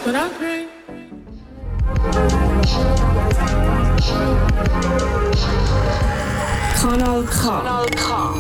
but I drink. Kanal K.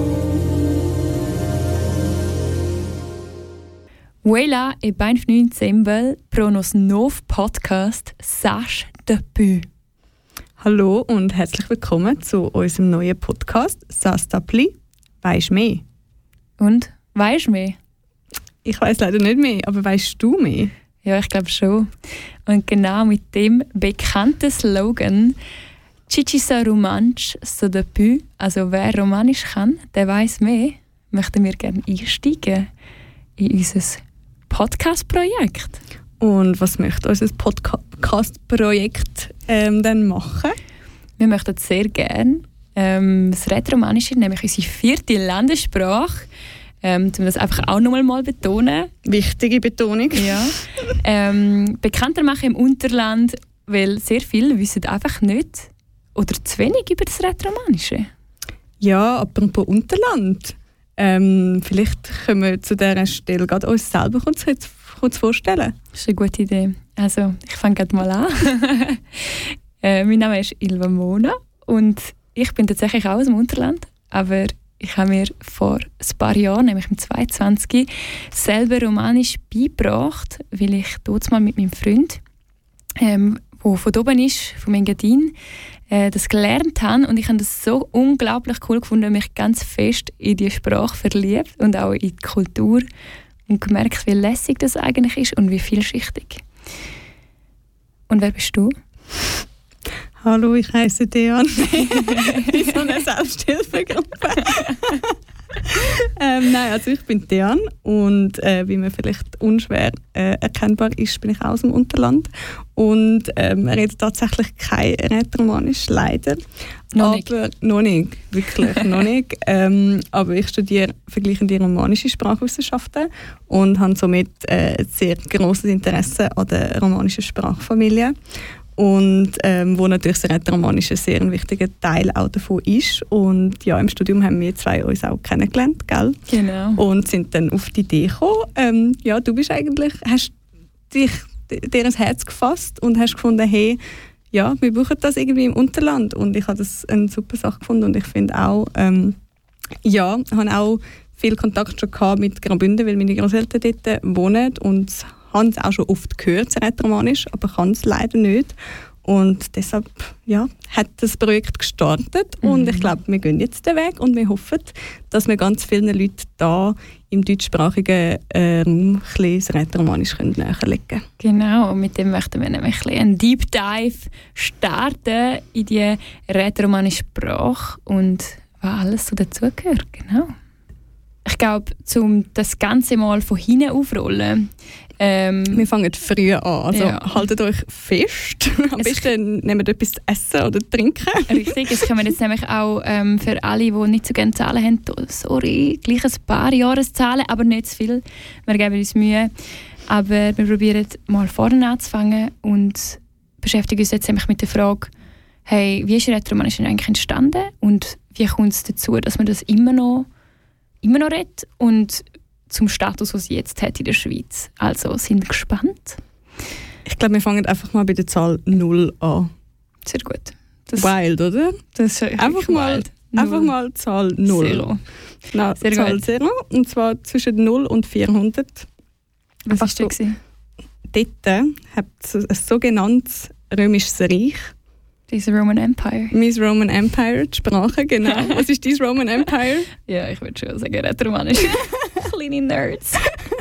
Voilà e bienvenue sempre pro nos novo podcast «Sache de Pu». Hallo und herzlich willkommen zu unserem neuen Podcast «Sas d'Appli». Weisst mehr? Und, weisst mehr? Ich weiss leider nicht mehr, aber weisst du mehr? Ja, ich glaube schon. Und genau mit dem bekannten Slogan «Chichi sa romansch so de Pu», also wer Romanisch kann, der weiss mehr, möchten wir gerne einsteigen in unser Podcast-Projekt. Und was möchte unser Podcast-Projekt dann machen? Wir möchten sehr gerne das Rätoromanische, nämlich unsere 4. Landessprache, um das einfach auch noch mal betonen. Wichtige Betonung. Ja. Bekannter machen im Unterland, weil sehr viele wissen einfach nicht oder zu wenig über das Rätoromanische. Ja, apropos Unterland. Vielleicht können wir zu dieser Stelle gerade uns selber kurz vorstellen. Das ist eine gute Idee. Also, ich fange gerade mal an. Mein Name ist Ilva Mona und ich bin tatsächlich auch aus dem Unterland, aber ich habe mir vor ein paar Jahren, nämlich im 22, selber Romanisch beigebracht, weil ich dort mal mit meinem Freund, der von oben ist, vom Engadin, das gelernt habe. Und ich habe das so unglaublich cool gefunden, mich ganz fest in die Sprache verliebt und auch in die Kultur und gemerkt, wie lässig das eigentlich ist und wie vielschichtig. Und wer bist du? Hallo, ich heiße Dean. In so einer Selbsthilfegruppe. Nein, also ich bin Dean und wie man vielleicht unschwer erkennbar ist, bin ich aus dem Unterland und rede tatsächlich kein Rätoromanisch, leider. Noch nicht, wirklich noch nicht. Aber ich studiere vergleichende romanische Sprachwissenschaften und habe somit sehr grosses Interesse an der romanischen Sprachfamilie. Und wo natürlich das Rätoromanische sehr ein wichtiger Teil auch davon ist. Und ja, im Studium haben wir zwei uns auch kennengelernt, gell? Genau. Und sind dann auf die Idee gekommen. Ja, du bist eigentlich, hast dir ins Herz gefasst und hast gefunden, hey, ja, wir brauchen das irgendwie im Unterland. Und ich habe das eine super Sache gefunden und ich finde auch, ja, habe auch viel Kontakt schon gehabt mit Graubünden, weil meine Großeltern dort wohnen und habe es auch schon oft gehört, das Rätoromanisch, aber kann es leider nicht. Und deshalb ja, hat das Projekt gestartet und ich glaube, wir gehen jetzt den Weg und wir hoffen, dass wir ganz vielen Leuten da im deutschsprachigen Raum das Rätoromanisch näherlegen können. Genau, und mit dem möchten wir nämlich einen Deep Dive starten in die rätoromanische Sprache und was alles so dazugehört. Genau. Ich glaube, um das Ganze mal von hinten aufrollen. Wir fangen früh an, also ja. Haltet euch fest. Am besten nehmt etwas zu essen oder zu trinken. Richtig, es können wir jetzt nämlich auch für alle, die nicht so gerne Zahlen haben, sorry, gleich ein paar Jahreszahlen, aber nicht zu viel. Wir geben uns Mühe. Aber wir probieren mal vorne anzufangen und beschäftigen uns jetzt nämlich mit der Frage, hey, wie ist Rätoromanisch eigentlich entstanden und wie kommt es dazu, dass man das immer noch redet und zum Status, was sie jetzt hat in der Schweiz. Also, sind wir gespannt? Ich glaube, wir fangen einfach mal bei der Zahl 0 an. Sehr gut. Wild, oder? Das ist einfach mal Zahl 0. Zero. Nein, Sehr Zahl gut. 0. Und zwar zwischen 0 und 400. Was war so, das? Dort hat es ein sogenanntes römisches Reich. Diese Roman Empire. Mein Roman Empire, die Sprache, genau. Was ist dein Roman Empire? Ja, ich würde schon sagen, Rätoromanisch. Kleine Nerds.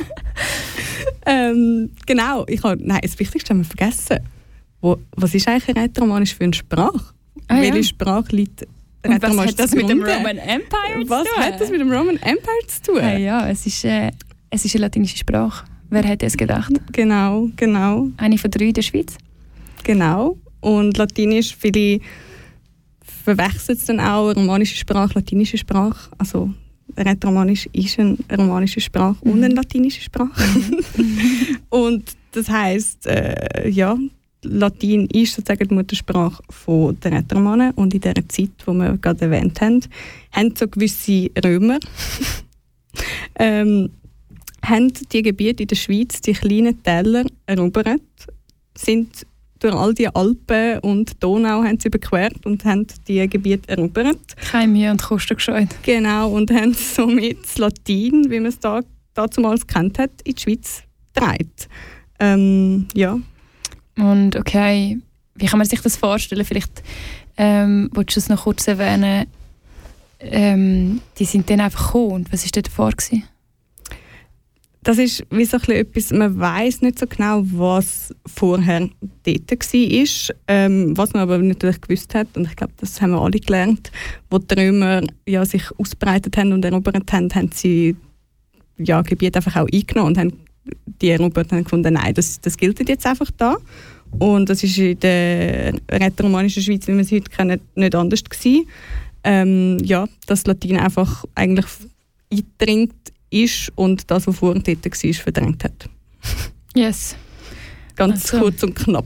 Genau, das Wichtigste haben wir vergessen. Was ist eigentlich Rätoromanisch für eine Sprache? Welche Sprache liegt Rätoromanisch? Was hat das mit dem Roman Empire zu tun? Was hat das mit dem Roman Empire zu tun? Ja, es ist eine latinische Sprache. Wer hätte es gedacht? Genau. Eine von 3 in der Schweiz. Genau. Und Latinisch, viele verwechseln es dann auch, romanische Sprache, latinische Sprache. Also Rätoromanisch ist eine romanische Sprache und eine latinische Sprache. Und das heisst, Latein ist sozusagen die Muttersprache der Rätoromanen. Und in dieser Zeit, die wir gerade erwähnt haben so gewisse Römer haben die Gebiete in der Schweiz, die kleinen Täler, erobert, sind durch all die Alpen und Donau haben sie überquert und haben die Gebiete erobert. Keine Mühe und Kosten gescheut. Genau, und haben somit das Latein, wie man es damals kennt hat, in die Schweiz getragen. Ja. Und okay, wie kann man sich das vorstellen? Vielleicht willst du es noch kurz erwähnen. Die sind dann einfach gekommen. Und was war da davor gewesen? Das ist wie so etwas, man weiss nicht so genau, was vorher dort war. Was man aber natürlich gewusst hat, und ich glaube, das haben wir alle gelernt, wo die Römer ja, sich ausbreitet haben und erobert haben, haben sie ja, Gebiete einfach auch eingenommen und haben die erobert und gefunden, nein, das gilt jetzt einfach da. Und das war in der rätoromanischen Schweiz, wie wir sie heute kennen, nicht anders gewesen. Ja, dass Latein einfach eigentlich eingedringt ist und das, was vorher dort war, verdrängt hat. Yes. Ganz kurz und knapp.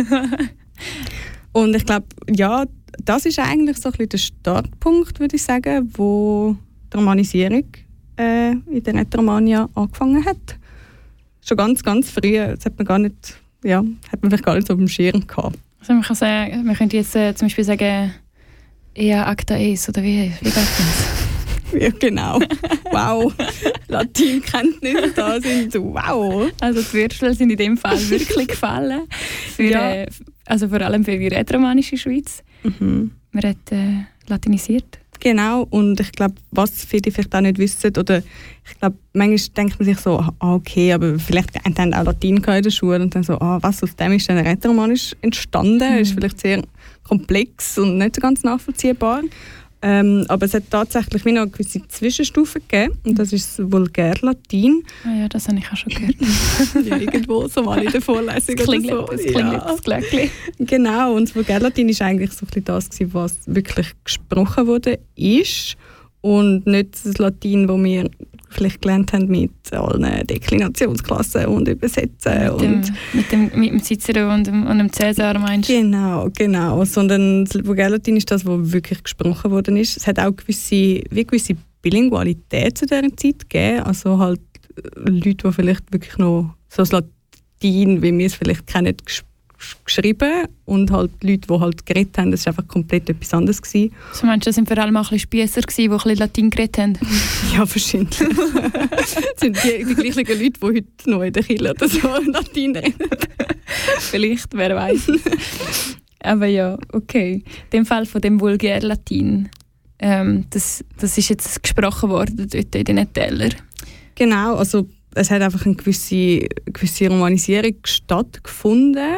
Und ich glaube, ja, das ist eigentlich so ein bisschen der Startpunkt, würde ich sagen, wo die Romanisierung in der Rätoromania angefangen hat. Schon ganz, ganz früh. Das hat man gar nicht, ja, hat man vielleicht gar nicht so auf dem Schirm gehabt. Also man kann sagen, man könnte jetzt zum Beispiel sagen, eher Acta Eis, oder wie geht das? Ja, genau. Wow. Latinkenntnisse da sind wow. Also die Würstel sind in dem Fall wirklich gefallen. Ja. Also vor allem für die rätoromanische Schweiz. Mhm. Man hat latinisiert. Genau, und ich glaube, was viele vielleicht auch nicht wissen, oder ich glaube, manchmal denkt man sich so, okay, aber vielleicht haben auch Latein in der Schule und dann so, was aus dem ist dann rätoromanisch entstanden, ist vielleicht sehr komplex und nicht so ganz nachvollziehbar. Aber es hat tatsächlich wie noch eine gewisse Zwischenstufe gegeben und das ist das Vulgärlatein. Ja, das habe ich auch schon gehört. Ja, irgendwo, so mal in der Vorlesung das klingt, oder so. Das klingt das Glöckchen. Genau, und das Vulgärlatein war eigentlich so ein bisschen das, was wirklich gesprochen wurde ist und nicht das Latein, das wir vielleicht gelernt haben mit allen Deklinationsklassen und Übersetzen. Mit dem Cicero und dem Cäsar, meinst du? Genau. Sondern das Vulgärlatein ist das, was wirklich gesprochen worden ist. Es hat auch gewisse Bilingualität zu dieser Zeit gegeben. Also halt Leute, die vielleicht wirklich noch so das Latein, wie wir es vielleicht kennen, geschrieben und halt Leute, die halt geredet haben, das war einfach komplett etwas anderes gewesen. So meinst du, das sind vor allem auch ein bisschen Spiesser gewesen, die ein bisschen Latein geredet haben? Ja, wahrscheinlich. Das sind die gleichen Leute, die heute noch in der Kirche oder so Latein reden. Vielleicht, wer weiß. Aber ja, okay. In dem Fall von dem Vulgärlatein, das ist jetzt gesprochen worden dort in den Tälern. Genau, also es hat einfach eine gewisse Romanisierung stattgefunden.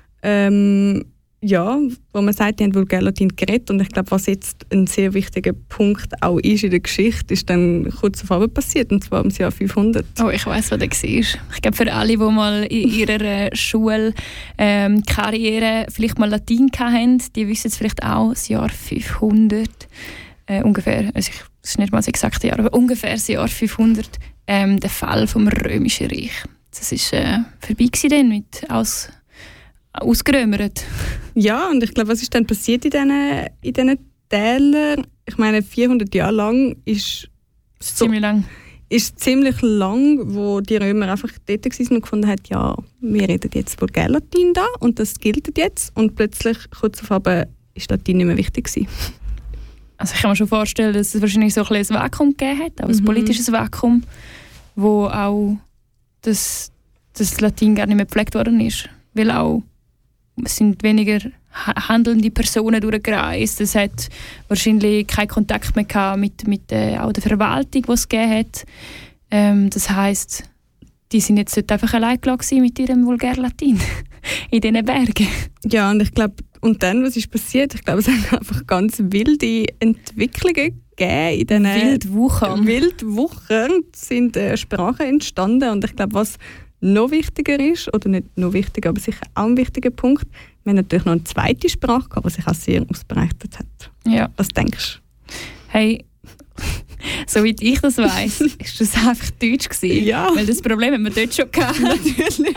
Ja, wo man sagt, die haben Vulgärlatein geredet und ich glaube, was jetzt ein sehr wichtiger Punkt auch ist in der Geschichte, ist dann kurz zuvor passiert, und zwar im Jahr 500. Oh, ich weiss, was das war. Ich glaube, für alle, die mal in ihrer Schulkarriere vielleicht mal Latein hatten, die wissen es vielleicht auch, das Jahr 500 ungefähr, also das ist nicht mal das exakte Jahr, aber ungefähr das Jahr 500, der Fall vom Römischen Reich. Das war vorbei dann mit ausgerömert. Ja, und ich glaube, was ist dann passiert in diesen Tälern? Ich meine, 400 Jahre lang ist ziemlich lang. Ist ziemlich lang, wo die Römer einfach dort waren und gefunden haben, ja, wir reden jetzt Vulgärlatein da und das gilt jetzt. Und plötzlich, kurz darauf, ist Latein nicht mehr wichtig gewesen. Also ich kann mir schon vorstellen, dass es wahrscheinlich so ein kleines Vakuum gegeben hat, aber ein politisches Vakuum, wo auch das Latein gar nicht mehr gepflegt worden ist. Weil auch es sind weniger handelnde Personen durchgereist. Es hat wahrscheinlich keinen Kontakt mehr gehabt mit auch der Verwaltung, die es gegeben hat. Das heisst, die sind jetzt dort einfach allein gelassen mit ihrem Vulgärlatein in diesen Bergen. Ja, und ich glaube, und dann, was ist passiert? Ich glaube, es haben einfach ganz wilde Entwicklungen gegeben. In diesen Wildwuchern sind Sprachen entstanden. Und ich glaube, was noch wichtiger ist, oder nicht noch wichtiger, aber sicher auch ein wichtiger Punkt, wir haben natürlich noch eine zweite Sprache gehabt, die sich auch sehr ausbreitet hat. Ja. Was denkst du? Hey, soweit ich das weiss, ist das einfach Deutsch gewesen. Ja. Weil das Problem haben wir dort schon gehabt. Natürlich.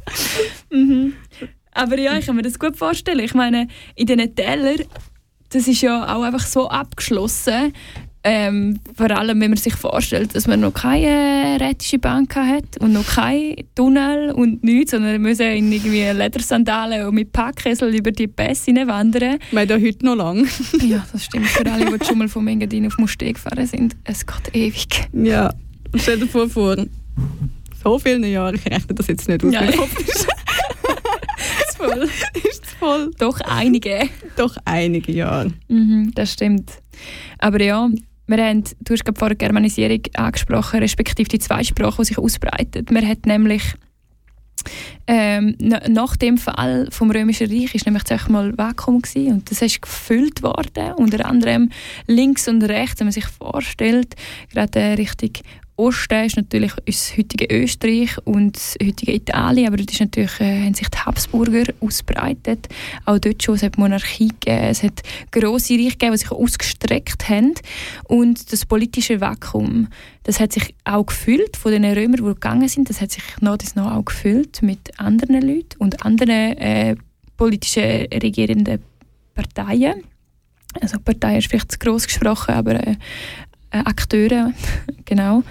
Aber ja, ich kann mir das gut vorstellen. Ich meine, in diesen Tälern, das ist ja auch einfach so abgeschlossen. Vor allem, wenn man sich vorstellt, dass man noch keine rätische Bank hat und noch kein Tunnel und nichts, sondern wir müssen in irgendwie Ledersandalen und mit Packkessel über die Pässe wandern. Wir haben da heute noch lang. Ja, das stimmt. Für alle, die schon mal von Engadin auf Musteg gefahren sind. Es geht ewig. Ja, stell dir vor so vielen Jahren, ich rechne das jetzt nicht aus, Nein. ist Voll. es voll. Doch einige. Doch einige Jahre. Das stimmt. Aber ja, du hast gerade vorhin Germanisierung angesprochen, respektive die Zweisprache, die sich ausbreitet. Man hat nämlich nach dem Fall vom Römischen Reich ist nämlich zuerst mal Vakuum gewesen, und das ist gefüllt worden, unter anderem links und rechts, wenn man sich vorstellt, gerade Richtung Osten ist natürlich das heutige Österreich und das heutige Italien, aber dort ist natürlich, haben sich die Habsburger ausbreitet. Auch dort schon, es hat Monarchie gegeben, es hat grosse Reiche gegeben, die sich ausgestreckt haben. Und das politische Vakuum, das hat sich auch gefüllt von den Römern, die gegangen sind, das hat sich noch auch gefüllt mit anderen Leuten und anderen politischen regierenden Parteien. Also Partei ist vielleicht zu gross gesprochen, aber Akteure, genau.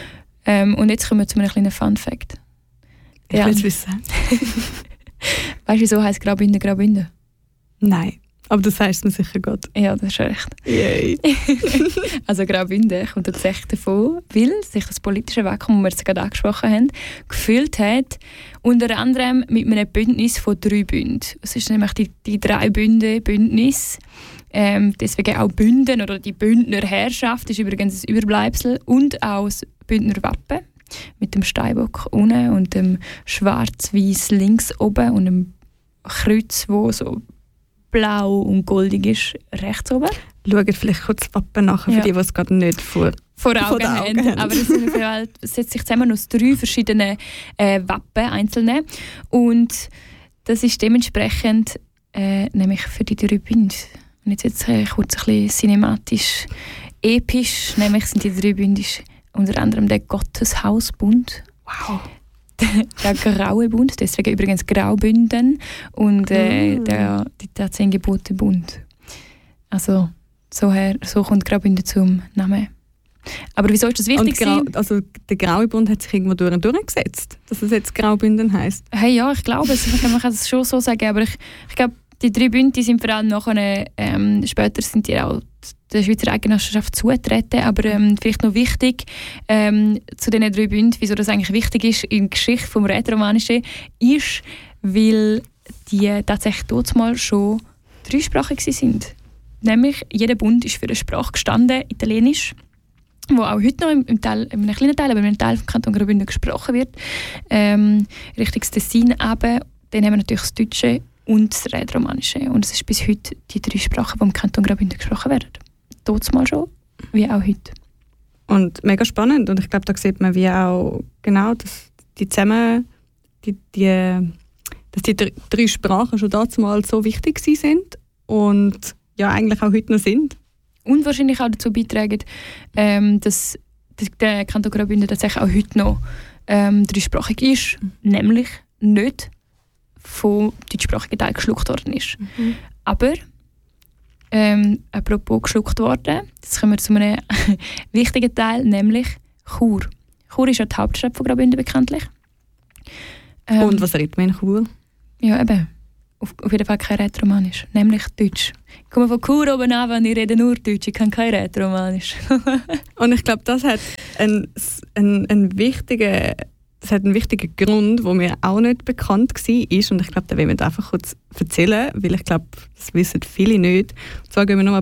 Und jetzt kommen wir zu einem kleinen Fun-Fact. Ich will es wissen. Weißt du, wieso heisst Graubünden Graubünden? Nein, aber du sagst es mir sicher gut. Ja, das ist recht. Yay. Also Graubünden kommt tatsächlich davon, weil sich das politische Vakuum, das wir jetzt gerade angesprochen haben, gefüllt hat, unter anderem mit einem Bündnis von 3 Bünden. Das ist nämlich die 3-Bünde-Bündnis. Deswegen auch Bünden oder die Bündner Herrschaft ist übrigens ein Überbleibsel, und auch das Bündner Wappen mit dem Steinbock unten und dem Schwarz-Weiß links oben und dem Kreuz, wo so blau und goldig ist, rechts oben. Schaut vielleicht kurz das Wappen nachher, für die es gerade nicht vor Augen haben. Aber es setzt sich zusammen aus 3 verschiedenen Wappen, einzelne. Und das ist dementsprechend nämlich für die 3 Bünde. Und jetzt kurz ein bisschen cinematisch episch, nämlich sind die 3 Bünde unter anderem der Gotteshausbund. Wow. Der Graue Bund, deswegen übrigens Graubünden, und der 10 Gebote Bund. Also so kommt Graubünden zum Namen. Aber wieso ist das wichtig? Also der Graue Bund hat sich irgendwo durchgesetzt, dass es jetzt Graubünden heisst. Hey, ja, ich glaube es. Man kann es schon so sagen, aber ich glaube, die 3 Bünde, die sind vor allem nachher, später sind die auch der Schweizer Eidgenossenschaft zugetreten, aber vielleicht noch wichtig zu diesen 3 Bünden, wieso das eigentlich wichtig ist in der Geschichte des Rätoromanischen, ist, weil die tatsächlich dort mal schon 3-sprachig sind. Nämlich, jeder Bund ist für eine Sprache gestanden, Italienisch, wo auch heute noch in einem kleinen Teil, aber in einem Teil vom Kanton Graubünden gesprochen wird, Richtung Tessin eben. Dann haben wir natürlich das Deutsche und das Rätoromanische. Und es ist bis heute die 3 Sprachen, die im Kanton Graubünden gesprochen werden. Dort mal schon, wie auch heute. Und mega spannend. Und ich glaube, da sieht man wie auch genau, dass die 3 Sprachen schon damals so wichtig sind und ja eigentlich auch heute noch sind. Und wahrscheinlich auch dazu beitragen, dass der Kanton Graubünden tatsächlich auch heute noch 3-sprachig ist, nämlich nicht vom deutschsprachigen Teil geschluckt worden ist. Aber apropos geschluckt worden, jetzt kommen wir zu einem wichtigen Teil, nämlich Chur. Chur ist ja die Hauptstadt von Graubünden bekanntlich. Und was redet man in Chur? Ja, eben. Auf jeden Fall kein Rätoromanisch, nämlich Deutsch. Ich komme von Chur oben an, und ich rede nur Deutsch, ich kann kein Rätoromanisch. Und ich glaube, das hat einen wichtigen Grund, der mir auch nicht bekannt war. Und ich glaube, den will ich einfach kurz erzählen, weil ich glaube, das wissen viele nicht. Und zwar gehen wir nochmal